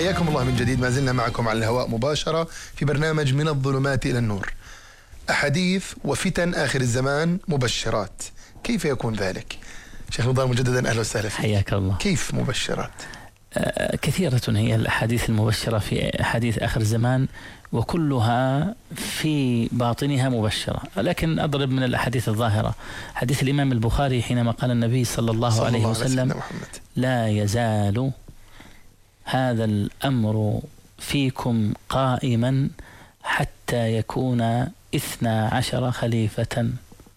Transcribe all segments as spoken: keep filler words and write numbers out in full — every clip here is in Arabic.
حياكم الله من جديد. ما زلنا معكم على الهواء مباشرة في برنامج من الظلمات إلى النور. أحاديث وفتن آخر الزمان مبشرات، كيف يكون ذلك؟ شيخ نضال مجددا أهلا وسهلا فيك. حياك الله. كيف مبشرات؟ آه كثيرة هي الأحاديث المبشرة في أحاديث آخر الزمان، وكلها في باطنها مبشرة، لكن أضرب من الأحاديث الظاهرة. حديث الإمام البخاري حينما قال النبي صلى الله صلى عليه الله وسلم: لا يزال هذا الأمر فيكم قائما حتى يكون اثنا عشر خليفة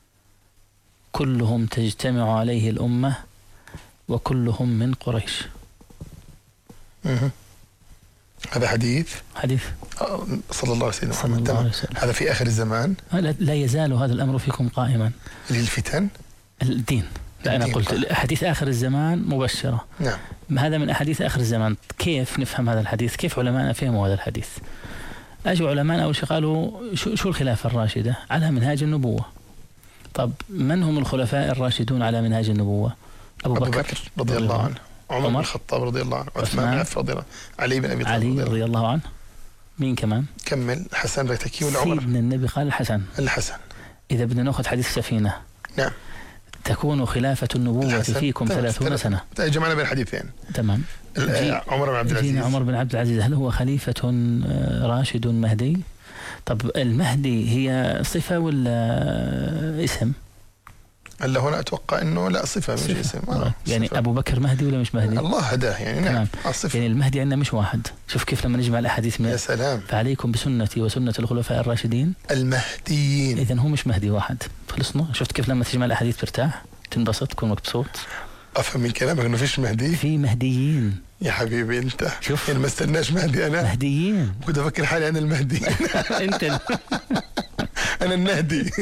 كلهم تجتمع عليه الأمة وكلهم من قريش. هذا حديث حديث صلى الله عليه وسلم. هذا في آخر الزمان. لا يزال هذا الأمر فيكم قائما. للفتن الدين. لا أنا قلت أحاديث آخر الزمان مبشرة. نعم. هذا من أحاديث آخر الزمان. كيف نفهم هذا الحديث؟ كيف علماءنا فهموا هذا الحديث؟ أجوا علماءنا أول شيء قالوا شو, شو الخلافة الراشدة؟ على منهاج النبوة. طب من هم الخلفاء الراشدون على منهاج النبوة؟ أبو, أبو بكر, بكر رضي الله عنه، عمر بن الخطاب رضي الله عنه، عثمان بن عفان رضي الله عنه، علي بن أبي طالب علي رضي الله عنه. مين كمان؟ كمل. حسن ريتكي ولا عمر؟ سيدنا النبي قال الحسن. الحسن. إذا بدنا نأخذ حديث السفينة. نعم. تكون خلافة النبوة فيكم ثلاثون سنة. جمعنا بين الحديثين. تمام. عمر بن عبد العزيز. عمر بن عبد العزيز هل هو خليفة راشد مهدي؟ طب المهدي هي صفة ولا اسم؟ هلا هنا أتوقع إنه لا صفة مش اسم. آه. يعني صفة. أبو بكر مهدي ولا مش مهدي؟ الله هداه يعني. نعم. يعني المهدي عندنا مش واحد. شوف كيف لما نجمع الأحاديث من يا سلام. فعليكم بسنتي وسنة الخلفاء الراشدين المهديين. إذن هو مش مهدي واحد. خلصنا. شفت كيف لما تجمع الأحاديث ترتاح تنبسط تكون مبسوط. أفهم من كلامك إنه فيش مهدي. في مهديين يا حبيبي أنت. شوف يعني ما استناش مهدي أنا. مهديين. كنت أفكر حالي أنا المهدي. أنت أنا النهدي.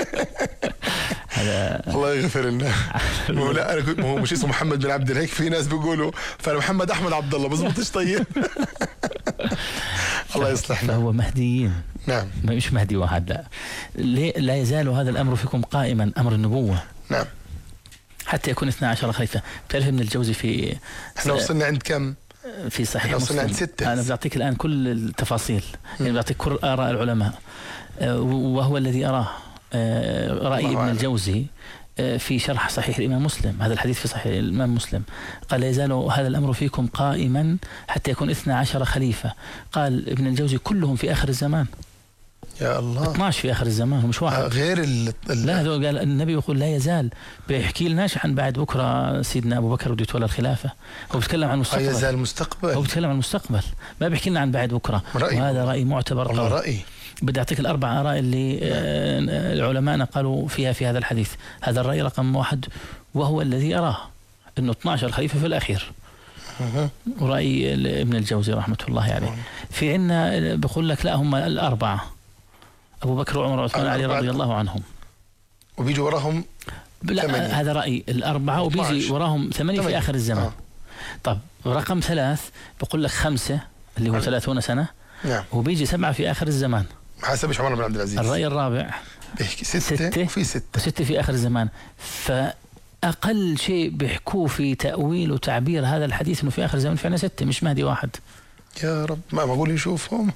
الله يغفر لنا. لا أنا كنت هو مش اسمه محمد بن عبد الهيك، في ناس بيقولوا فأنا محمد أحمد عبد الله بزبطش. طيب. الله يصلحنا. فهو مهديين. نعم. مش مهدي واحد. لا. لا يزال هذا الأمر فيكم قائما، أمر النبوة. نعم. حتى يكون اثنا عشر خليفة. بتعرف ابن الجوزي في احنا وصلنا عند كم؟ في صحيح مسلم. وصلنا عند ستة. أنا بعطيك الآن كل التفاصيل، يعني بعطيك كل آراء العلماء، وهو الذي أراه رأي ابن الجوزي في شرح صحيح الإمام مسلم. هذا الحديث في صحيح الإمام مسلم. قال لا يزال هذا الأمر فيكم قائما حتى يكون اثنا عشر خليفة. قال ابن الجوزي كلهم في آخر الزمان. يا الله. اثناشر في آخر الزمان، هو مش واحد. آه غير ال ال لا هذول قال النبي يقول لا يزال. بيحكي لناش عن بعد بكرة سيدنا أبو بكر بده يتولى الخلافة. هو بيتكلم عن المستقبل. آه يزال المستقبل. هو بيتكلم عن المستقبل، ما بيحكي لنا عن بعد بكرة. وهذا رأي معتبر. والله رأي. بدي أعطيك الأربع آراء اللي آه العلماء قالوا فيها في هذا الحديث. هذا الرأي رقم واحد وهو الذي أراه إنه اثناشر خليفة في الأخير. ورأي ابن الجوزي رحمة الله عليه. يعني. في عنا بقول لك لا هم الأربعة، أبو بكر وعمر وعثمان علي رضي الله عنهم، وبيجي وراهم لا هذا رأي الأربعة وبيجي وراهم ثمانية في آخر الزمان. آه. طب رقم ثلاث بقول لك خمسة اللي هو ثلاثون سنة. نعم. وبيجي سبعة في آخر الزمان. حسب عمر بن عبد العزيز. الرأي الرابع بيحكي ستة, ستة في ستة ستة في آخر الزمان. فأقل شيء بيحكوه في تأويل وتعبير هذا الحديث إنه في آخر الزمان فعنا ستة مش مهدي واحد. يا رب ما بقول يشوفهم.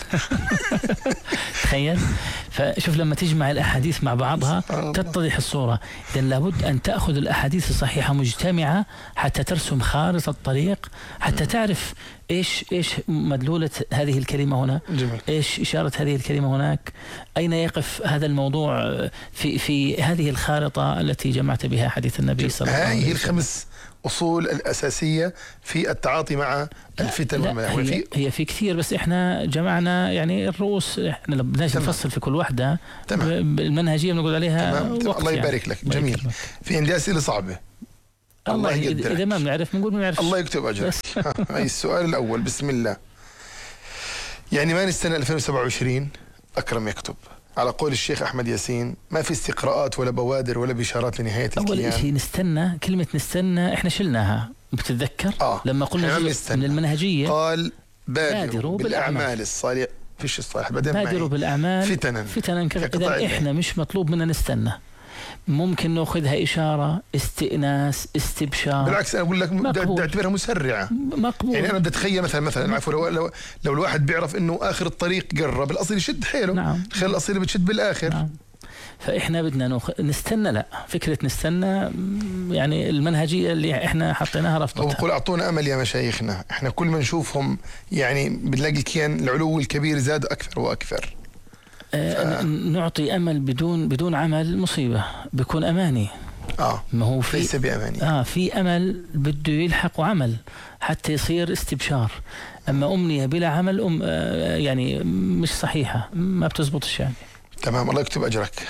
تخيل. فشوف لما تجمع الأحاديث مع بعضها تتضح الصورة. إذن لابد أن تأخذ الأحاديث الصحيحة مجتمعة حتى ترسم خارطة الطريق، حتى تعرف إيش إيش مدلولة هذه الكلمة هنا، جميل. إيش إشارة هذه الكلمة هناك، أين يقف هذا الموضوع في في هذه الخارطة التي جمعت بها حديث النبي صلى الله عليه وسلم. هذه الخمس أصول الأساسية في التعاطي مع الفتن والمياه. هي, هي في كثير بس إحنا جمعنا يعني الرؤوس. إحنا لو بدناش نفصل في كل واحدة. تمام. المنهجية بنقول عليها وقت. الله يبارك لك. جميل. يكرمك. في عندي أسئلة صعبة. الله يقدرك. إذا ما بنعرف بنقول ما بنعرفش. الله يكتب أجرك. هاي السؤال الأول بسم الله. يعني ما نستنى ألفين وسبعة وعشرين أكرم يكتب على قول الشيخ أحمد ياسين ما في استقراءات ولا بوادر ولا بشارات لنهاية الكيان. أول شيء نستنى، كلمة نستنى إحنا شلناها بتتذكر آه. لما قلنا من المنهجية قال بادروا, بادروا بالأعمال, بالأعمال الصالحة. فيش الصالح بادروا بالأعمال فتنا فتنا. إذا إحنا مش مطلوب منا نستنى. ممكن نأخذها إشارة، استئناس، استبشار. بالعكس أنا أقول لك تعتبرها مسرعة. مقبول. يعني أنا بدي أتخيل مثلا مثلا عفوا لو, لو لو الواحد بيعرف إنه آخر الطريق قرب، الأصيل يشد حيله. نعم. تخيل الأصيل بتشد بالآخر. نعم. فإحنا بدنا نخ... نستنى، لا فكرة نستنى يعني المنهجية اللي إحنا حطيناها رفضتها. وقول أعطونا أمل يا مشايخنا، إحنا كل ما نشوفهم يعني بنلاقي الكيان العلو الكبير زاد أكثر وأكثر. آه ف... نعطي أمل بدون بدون عمل مصيبة، بيكون أماني. آه ما هو في ليس بأماني. آه في أمل بده يلحق عمل حتى يصير استبشار. أما أمنية بلا عمل أم آه يعني مش صحيحة، ما بتزبطش يعني. تمام، الله يكتب أجرك.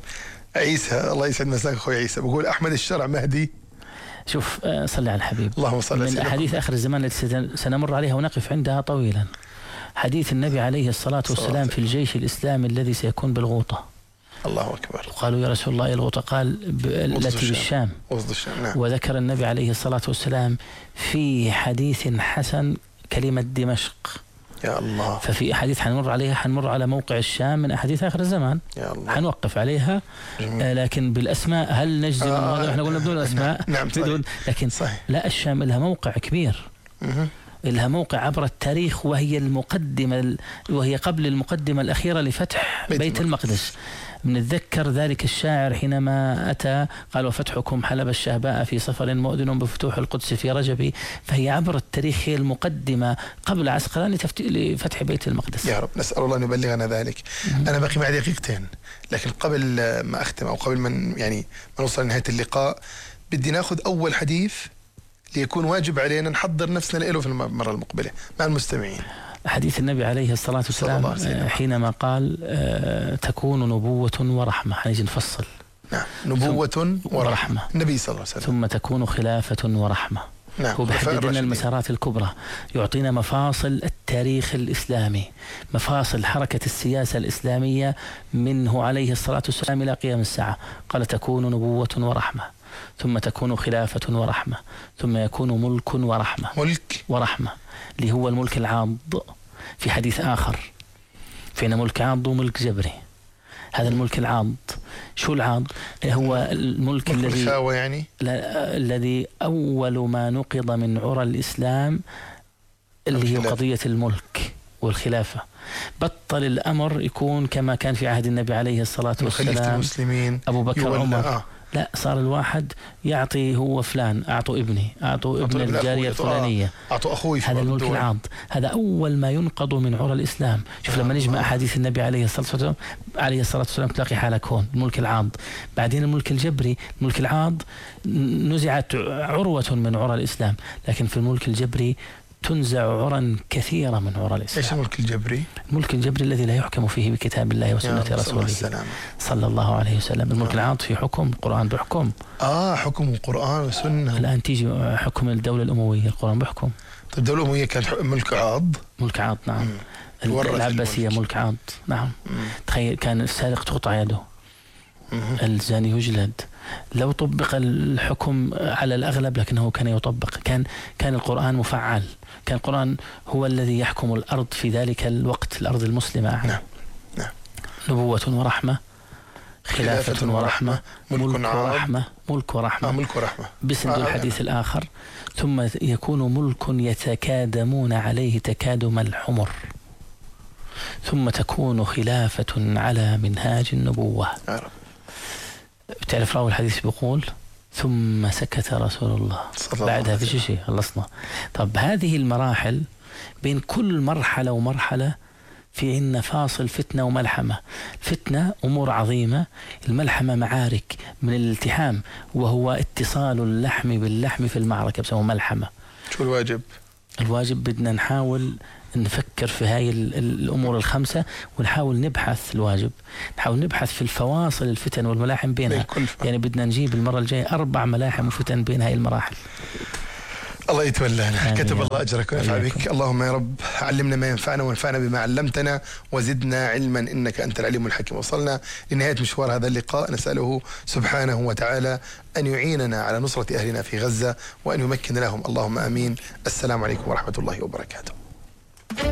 عيسى، الله يسعد مساك أخوي عيسى، بقول أحمد الشرع مهدي. شوف آه صلي على الحبيب. اللهم صل على من أحاديث آخر الزمان التي سنمر عليها ونقف عندها طويلا، حديث النبي عليه الصلاة والسلام في الجيش الإسلامي الذي سيكون بالغوطة. الله أكبر. قالوا يا رسول الله الغوطة؟ قال التي بالشام. وسط الشام. نعم. وذكر النبي عليه الصلاة والسلام في حديث حسن كلمة دمشق. يا الله. ففي أحاديث حنمر عليها، حنمر على موقع الشام من أحاديث آخر الزمان. يا الله. حنوقف عليها. آه لكن بالأسماء هل نجزم؟ آه احنا قلنا بدون أسماء. نعم بدون. لكن صحيح. لا، الشام لها موقع كبير. مه. لها موقع عبر التاريخ، وهي المقدمة وهي قبل المقدمة الأخيرة لفتح بيت, بيت المقدس. بنتذكر ذلك الشاعر حينما أتى قال وفتحكم حلب الشهباء في صفر مؤذن بفتوح القدس في رجب. فهي عبر التاريخ هي المقدمة قبل عسقلان لفتح بيت المقدس. يا رب نسأل الله أن يبلغنا ذلك. أنا باقي معي دقيقتين، لكن قبل ما أختم أو قبل من يعني ما نوصل لنهاية اللقاء بدي ناخذ أول حديث ليكون واجب علينا نحضر نفسنا له في المرة المقبلة مع المستمعين. حديث النبي عليه الصلاة والسلام حينما قال آه تكون نبوة ورحمة. حنيجي نفصل. نعم. نبوة ورحمة. النبي صلى الله عليه وسلم. ثم تكون خلافة ورحمة. نعم. هو بيحدد لنا المسارات الكبرى، يعطينا مفاصل التاريخ الإسلامي، مفاصل حركة السياسة الإسلامية منه عليه الصلاة والسلام إلى قيام الساعة. قال تكون نبوة ورحمة، ثم تكون خلافة ورحمة، ثم يكون ملك ورحمة. ملك ورحمة اللي هو الملك العاض. في حديث آخر فينا ملك عاض وملك جبري. هذا الملك العاض، شو العاض؟ هو الملك الذي يعني الذي أول ما نقض من عرى الإسلام اللي هي قضية الملك والخلافة. بطل الأمر يكون كما كان في عهد النبي عليه الصلاة والسلام خليفة المسلمين أبو بكر عمر. آه. لا، صار الواحد يعطي هو فلان، أعطوا ابني، أعطوا ابن الجارية الفلانية، أعطوا أخوي. هذا الملك العاض، هذا أول ما ينقض من عرى الإسلام. شوف لما نجمع أحاديث النبي عليه الصلاة والسلام عليه الصلاة والسلام تلاقي حالك هون الملك العاض. بعدين الملك الجبري، الملك العاض نزعت عروة من عرى الإسلام، لكن في الملك الجبري تنزع عرى كثيرة من عرى الإسلام. ايش الملك الجبري؟ الملك الجبري الذي لا يحكم فيه بكتاب الله وسنة رسوله صلى الله عليه وسلم. الملك العاض في حكم، القرآن بحكم. اه حكم القرآن والسنة. الآن تيجي حكم الدولة الأموية، القرآن بحكم. طيب الدولة الأموية كان ملك عاض. ملك عاض نعم. العباسية ملك عاض نعم. مم. تخيل كان السارق تقطع يده، مم. الزاني يجلد. لو طبق الحكم على الأغلب لكنه كان يطبق. كان كان القرآن مفعل، كان القرآن هو الذي يحكم الأرض في ذلك الوقت، الأرض المسلمة. نعم. نعم. نبوة ورحمة، خلافة, خلافة ورحمة، ملك, ملك ورحمة. ملك ورحمة. آه ملك ورحمة. بسند آه الحديث آه الآخر ثم يكون ملك يتكادمون عليه تكادم الحمر، ثم تكون خلافة على منهاج النبوة. آه بتعرف راوي الحديث بيقول ثم سكت رسول الله بعدها في شيء خلصنا. طب هذه المراحل بين كل مرحلة ومرحلة في عنا فاصل فتنة وملحمة. فتنة أمور عظيمة، الملحمة معارك من الالتحام وهو اتصال اللحم باللحم في المعركة بسموه ملحمة. شو الواجب؟ الواجب بدنا نحاول نفكر في هاي الأمور الخمسة ونحاول نبحث. الواجب نحاول نبحث في الفواصل الفتن والملاحم بينها. يعني بدنا نجيب المرة الجاية أربع ملاحم وفتن بين هاي المراحل. الله يتولانا. كتب الله أجرك ونفع بك. اللهم يا رب علمنا ما ينفعنا وانفعنا بما علمتنا وزدنا علما إنك أنت العليم الحكيم. وصلنا لنهاية مشوار هذا اللقاء، نسأله سبحانه وتعالى أن يعيننا على نصرة أهلنا في غزة وأن يمكن لهم. اللهم آمين. السلام عليكم ورحمة الله وبركاته.